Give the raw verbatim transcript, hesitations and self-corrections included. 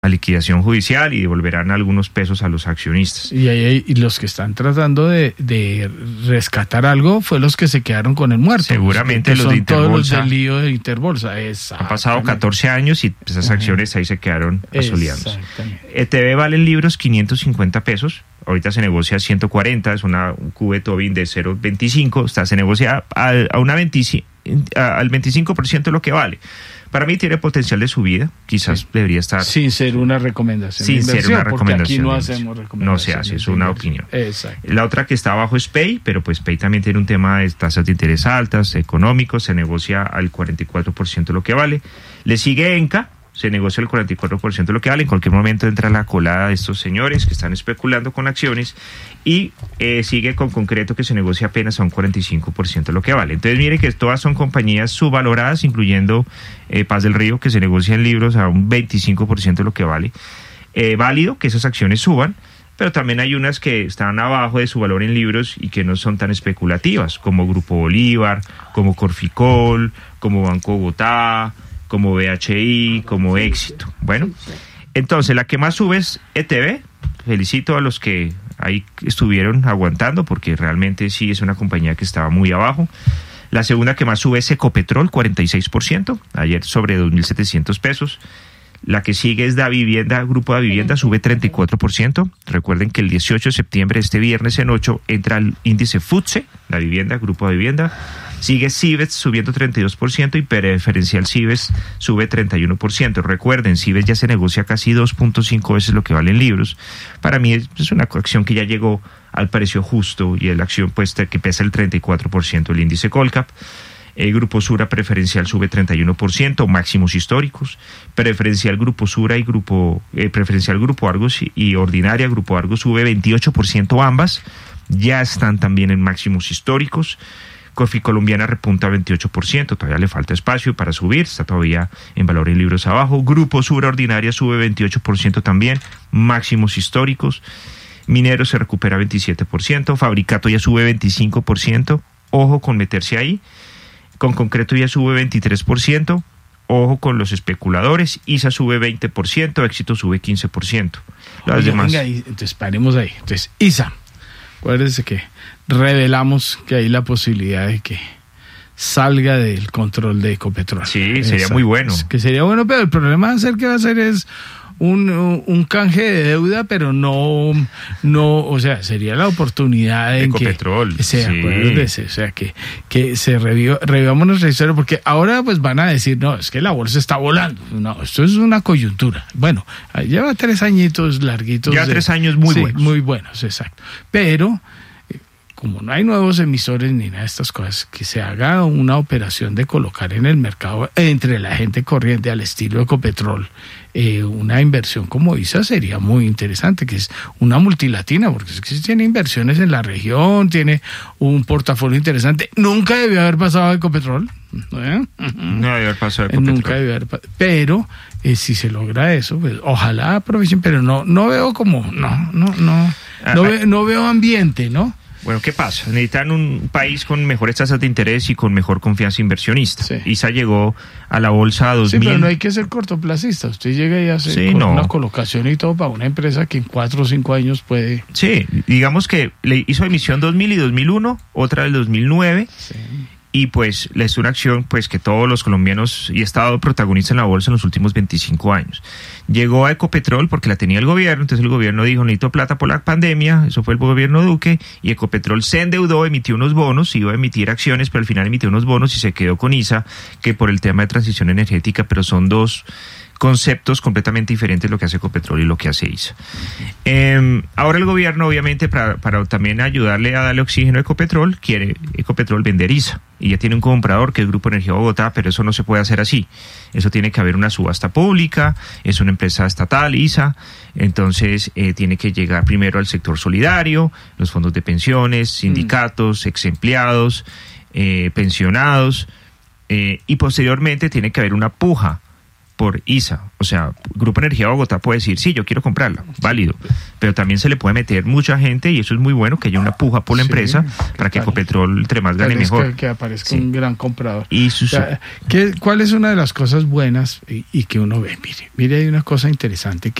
a liquidación judicial y devolverán algunos pesos a los accionistas. Y, y, y los que están tratando de, de rescatar algo fue los que se quedaron con el muerto. Seguramente los de Interbolsa. Todos los del lío de Interbolsa. Han pasado catorce años y esas acciones ahí se quedaron asoleadas. E T B vale en libros quinientos cincuenta pesos. Ahorita se negocia a ciento cuarenta, es una, un Q B Tobin de cero punto veinticinco. Está, se negocia a, a una veinticinco, a, al veinticinco por ciento de lo que vale. Para mí tiene potencial de subida, quizás sí. debería estar... Sin ser una recomendación Sin ser una recomendación. Aquí no hacemos recomendaciones. No se hace, es una opinión. Exacto. La otra que está abajo es Pay, pero pues Pay también tiene un tema de tasas de interés altas, económicos, se negocia al cuarenta y cuatro por ciento de lo que vale. Le sigue Enca, se negocia el cuarenta y cuatro por ciento de lo que vale. En cualquier momento entra la colada de estos señores que están especulando con acciones y eh, sigue con Concreto, que se negocia apenas a un cuarenta y cinco por ciento de lo que vale. Entonces mire que todas son compañías subvaloradas, incluyendo eh, Paz del Río, que se negocia en libros a un veinticinco por ciento de lo que vale. Eh, válido que esas acciones suban, pero también hay unas que están abajo de su valor en libros y que no son tan especulativas, como Grupo Bolívar, como Corficol, como Banco Bogotá, como B H I, como Éxito. Bueno, entonces la que más sube es E T B. Felicito a los que ahí estuvieron aguantando, porque realmente sí es una compañía que estaba muy abajo. La segunda que más sube es Ecopetrol, cuarenta y seis por ciento, ayer sobre dos mil setecientos pesos. La que sigue es Da Vivienda, Grupo Da Vivienda, sube treinta y cuatro por ciento. Recuerden que el dieciocho de septiembre, este viernes en ocho, entra el índice FTSE, Da Vivienda, Grupo Da Vivienda. Sigue Cibes subiendo treinta y dos por ciento y preferencial Cibes sube treinta y uno por ciento. Recuerden, Cibes ya se negocia casi dos punto cinco veces lo que valen libros. Para mí es una acción que ya llegó al precio justo y la acción pues que pesa el treinta y cuatro por ciento del índice Colcap. El Grupo Sura preferencial sube treinta y uno por ciento, máximos históricos. Preferencial Grupo Sura y Grupo eh, preferencial Grupo Argos y, y Ordinaria Grupo Argos sube veintiocho por ciento ambas. Ya están también en máximos históricos. Corficolombiana repunta veintiocho por ciento, todavía le falta espacio para subir, está todavía en valor en libros abajo. Grupo Sura Ordinaria sube veintiocho por ciento también, máximos históricos. Minero se recupera veintisiete por ciento, Fabricato ya sube veinticinco por ciento, ojo con meterse ahí. Con Concreto ya sube veintitrés por ciento, ojo con los especuladores. I S A sube veinte por ciento, Éxito sube quince por ciento. Las Oye, demás... venga, entonces paremos ahí. Entonces, I S A, acuérdense que revelamos que hay la posibilidad de que salga del control de Ecopetrol. Sí, sería Esa, muy bueno. Que sería bueno, pero el problema va a ser que va a ser es un, un canje de deuda, pero no, no, o sea, sería la oportunidad en Ecopetrol, que se sí. acuérdese, o sea, que, que se reviva, revivamos nuestra historia, porque ahora pues van a decir, no, es que la bolsa está volando. No, esto es una coyuntura. Bueno, lleva tres añitos larguitos. Ya de, tres años muy sí, buenos. Muy buenos, exacto. Pero como no hay nuevos emisores ni nada de estas cosas, que se haga una operación de colocar en el mercado entre la gente corriente al estilo Ecopetrol, eh, una inversión como I S A sería muy interesante, que es una multilatina, porque es que tiene inversiones en la región, tiene un portafolio interesante. Nunca debió haber pasado a Ecopetrol. ¿eh? No debió haber pasado a Ecopetrol. Nunca debió haber pasado. Pero eh, si se logra eso, pues ojalá aprovechen, pero no, no veo como, no, no, no, Ah, no, ve, no veo ambiente, ¿no? Bueno, ¿qué pasa? Necesitan un país con mejores tasas de interés y con mejor confianza inversionista. Sí. I S A llegó a la bolsa a dos mil. Sí, pero no hay que ser cortoplacista. Usted llega y hace Sí, con no. una colocación y todo para una empresa que en cuatro o cinco años puede... Sí, digamos que le hizo emisión dos mil y dos mil uno, otra del dos mil nueve. Sí. Y pues es una acción pues que todos los colombianos y Estado protagonizan en la bolsa en los últimos veinticinco años. Llegó a Ecopetrol porque la tenía el gobierno, entonces el gobierno dijo necesito plata por la pandemia, eso fue el gobierno Duque, y Ecopetrol se endeudó, emitió unos bonos, iba a emitir acciones, pero al final emitió unos bonos y se quedó con I S A, que por el tema de transición energética, pero son dos conceptos completamente diferentes lo que hace Ecopetrol y lo que hace I S A. Eh, ahora el gobierno, obviamente, para, para también ayudarle a darle oxígeno a Ecopetrol, quiere Ecopetrol vender I S A. Y ya tiene un comprador que es Grupo Energía Bogotá, pero eso no se puede hacer así. Eso tiene que haber una subasta pública, es una empresa estatal, I S A, entonces eh, tiene que llegar primero al sector solidario, los fondos de pensiones, sindicatos, mm. ex empleados, eh, pensionados, eh, y posteriormente tiene que haber una puja por I S A. O sea, Grupo Energía Bogotá puede decir, sí, yo quiero comprarla, válido. Pero también se le puede meter mucha gente y eso es muy bueno, que haya una puja por la Sí, empresa para que tal. Ecopetrol entre más gane Tal vez mejor. Que, que aparezca Sí. un gran comprador. Y sus- O sea, ¿qué- ¿cuál es una de las cosas buenas y, y que uno ve? Mire, mire, hay una cosa interesante